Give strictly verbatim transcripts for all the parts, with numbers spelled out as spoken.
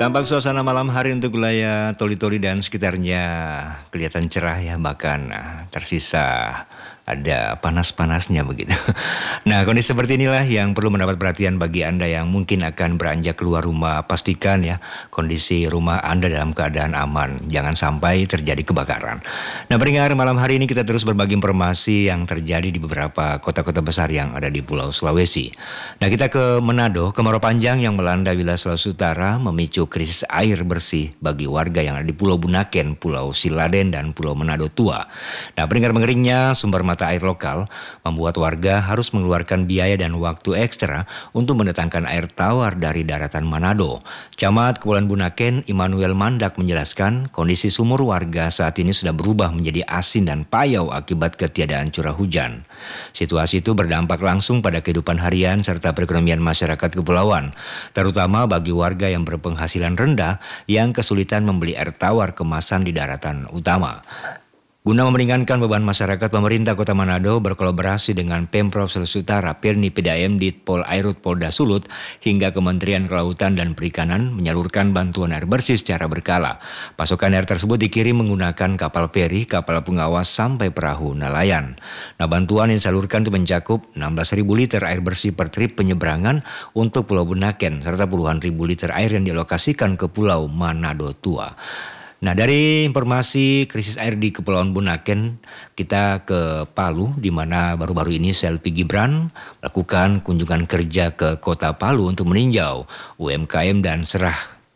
Tampak suasana malam hari untuk wilayah Toli-Toli dan sekitarnya kelihatan cerah ya, bahkan nah, tersisa ada panas-panasnya begitu. Nah, kondisi seperti inilah yang perlu mendapat perhatian bagi Anda yang mungkin akan beranjak keluar rumah. Pastikan ya kondisi rumah Anda dalam keadaan aman, jangan sampai terjadi kebakaran. Nah, pendengar, malam hari ini kita terus berbagi informasi yang terjadi di beberapa kota-kota besar yang ada di Pulau Sulawesi. Nah, kita ke Manado. Kemarau panjang yang melanda wilayah Sulawesi Utara memicu krisis air bersih bagi warga yang ada di Pulau Bunaken, Pulau Siladen, dan Pulau Manado Tua. Nah, pendengar, mengeringnya sumber mata air lokal membuat warga harus mengeluarkan biaya dan waktu ekstra untuk mendatangkan air tawar dari daratan Manado. Camat Kepulauan Bunaken, Immanuel Mandak, menjelaskan kondisi sumur warga saat ini sudah berubah menjadi asin dan payau akibat ketiadaan curah hujan. Situasi itu berdampak langsung pada kehidupan harian serta perekonomian masyarakat kepulauan, terutama bagi warga yang berpenghasilan rendah yang kesulitan membeli air tawar kemasan di daratan utama. Guna meringankan beban masyarakat, pemerintah Kota Manado berkolaborasi dengan Pemprov Sulawesi Utara, Perni P D A M, Ditpol Airut Polda Sulut, hingga Kementerian Kelautan dan Perikanan menyalurkan bantuan air bersih secara berkala. Pasokan air tersebut dikirim menggunakan kapal feri, kapal pengawas, sampai perahu nelayan. Nah, bantuan yang disalurkan itu mencakup enam belas ribu liter air bersih per trip penyeberangan untuk Pulau Bunaken, serta puluhan ribu liter air yang dialokasikan ke Pulau Manado Tua. Nah, dari informasi krisis air di Kepulauan Bunaken, kita ke Palu, di mana baru-baru ini Selvi Gibran melakukan kunjungan kerja ke Kota Palu untuk meninjau U M K M dan serah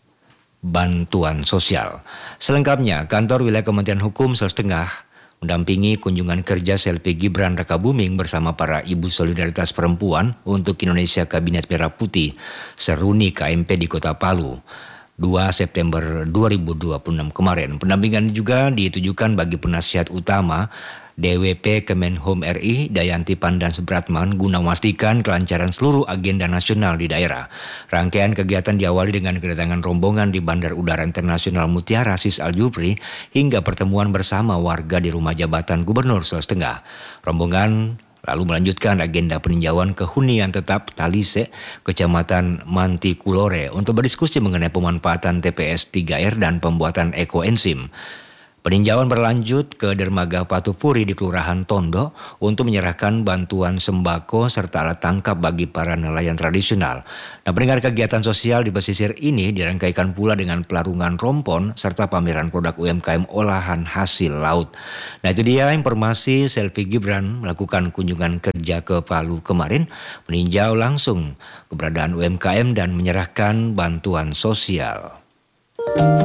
bantuan sosial. Selengkapnya, kantor wilayah Kementerian Hukum Sulawesi Tengah mendampingi kunjungan kerja Selvi Gibran Rakabuming bersama para ibu solidaritas perempuan untuk Indonesia Kabinet Merah Putih Seruni K M P di Kota Palu dua September dua ribu dua puluh enam kemarin. Pendampingan juga ditujukan bagi penasihat utama D W P Kemenhum R I Dayanti Pandan Supratman guna memastikan kelancaran seluruh agenda nasional di daerah. Rangkaian kegiatan diawali dengan kedatangan rombongan di Bandar Udara Internasional Mutiara Sis Al Jufri hingga pertemuan bersama warga di rumah jabatan Gubernur Sulawesi Tengah. Rombongan lalu melanjutkan agenda peninjauan ke hunian tetap Talise, Kecamatan Mantikulore, untuk berdiskusi mengenai pemanfaatan T P S tiga R dan pembuatan ekoenzim. Peninjauan berlanjut ke Dermaga Fatufuri di Kelurahan Tondo untuk menyerahkan bantuan sembako serta alat tangkap bagi para nelayan tradisional. Nah, pendengar, kegiatan sosial di pesisir ini dirangkaikan pula dengan pelarungan rompon serta pameran produk U M K M olahan hasil laut. Nah, itu dia informasi Selvi Gibran melakukan kunjungan kerja ke Palu kemarin, meninjau langsung keberadaan U M K M dan menyerahkan bantuan sosial.